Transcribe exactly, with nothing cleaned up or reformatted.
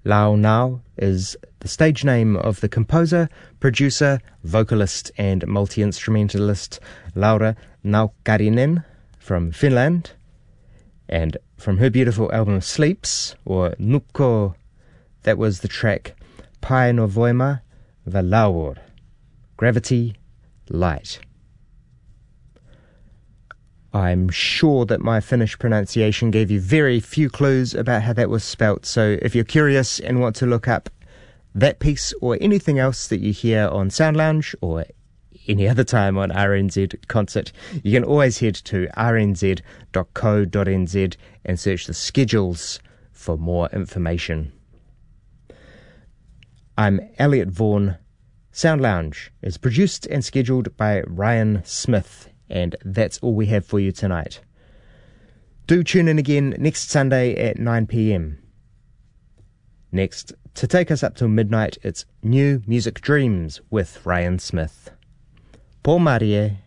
Lau Nau is the stage name of the composer, producer, vocalist and multi-instrumentalist Laura Naukarinen from Finland. And from her beautiful album Sleeps, or Nukko, that was the track Painovoima Valaur, Gravity, Light. I'm sure that my Finnish pronunciation gave you very few clues about how that was spelt, so if you're curious and want to look up that piece or anything else that you hear on Sound Lounge or any other time on R N Z Concert, you can always head to r n z dot co dot n z and search the schedules for more information. I'm Elliot Vaughan. Sound Lounge is produced and scheduled by Ryan Smith, and that's all we have for you tonight. Do tune in again next Sunday at nine p.m. Next, to take us up till midnight, it's New Music Dreams with Ryan Smith. Paul Marie.